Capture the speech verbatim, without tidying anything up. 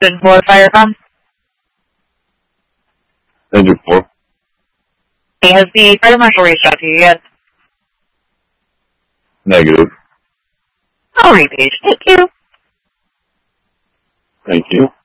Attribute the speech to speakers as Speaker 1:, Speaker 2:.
Speaker 1: Engine four, Firecom.
Speaker 2: Engine four.
Speaker 1: Hey, has the fire marshal reached out to you yet?
Speaker 2: Negative.
Speaker 1: I'll repage. Thank you.
Speaker 2: Thank you.